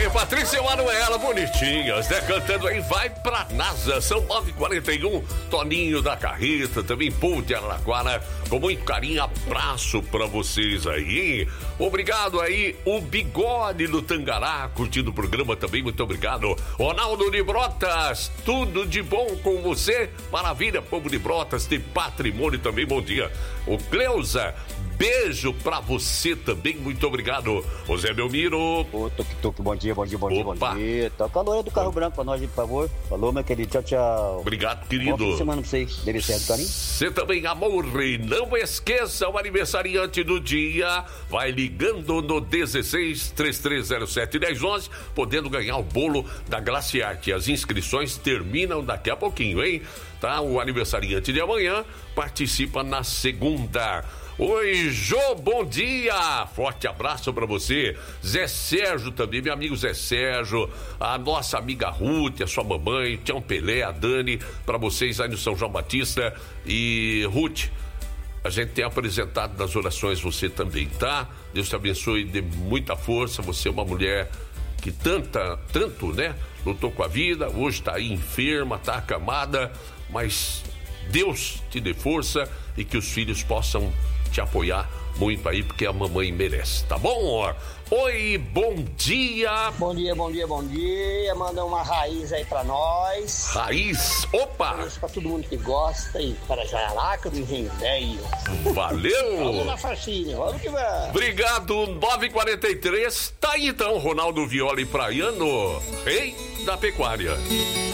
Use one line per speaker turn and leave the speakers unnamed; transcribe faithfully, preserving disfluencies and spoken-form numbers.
Aí, Patrícia e Manuela, bonitinhas, né? Cantando aí, vai pra NASA. São nove e quarenta e um. Toninho da Carreta, também Pô de Araraquara, com muito carinho, abraço pra vocês aí. Obrigado aí, o Bigode do Tangará, curtindo o programa também, muito obrigado. Ronaldo de Brotas, tudo de bom com você? Maravilha, povo de Brotas, de patrimônio também, bom dia. O Cleusa, beijo pra você também, muito obrigado. O Zé Belmiro.
Ô, Tuque Tuque, bom dia, bom dia, bom
Opa.
dia, bom dia. Toca a loira do carro branco pra nós, por favor. Falou, meu querido, tchau, tchau.
Obrigado, querido.
Bom fim de semana pra vocês. Deve ser, Toninho.
Você também, amor, e não esqueça o aniversariante do dia. Vai ligando no dezesseis, três três zero sete, um zero um um, podendo ganhar o bolo da Glaciarte. As inscrições terminam daqui a pouquinho, hein? Tá? O aniversariante de amanhã participa na segunda. Oi, Jô, bom dia! Forte abraço pra você. Zé Sérgio também, meu amigo Zé Sérgio, a nossa amiga Ruth, a sua mamãe, Tião Pelé, a Dani, pra vocês aí no São João Batista. E Ruth, a gente tem apresentado nas orações você também, tá? Deus te abençoe, dê muita força. Você é uma mulher que tanta, tanto, né? Lutou com a vida, hoje tá aí enferma, tá acamada, mas Deus te dê força e que os filhos possam te apoiar muito aí, porque a mamãe merece, tá bom? Oi, bom dia!
Bom dia, bom dia, bom dia. Manda uma raiz aí pra nós.
Raiz, opa!
Isso pra todo mundo que gosta e para Jararaca do Engenho Velho.
Valeu!
Vamos na faixinha, vamos que vai.
Obrigado, nove e quarenta e três. Tá aí então, Ronaldo Viola e Praiano, rei da pecuária.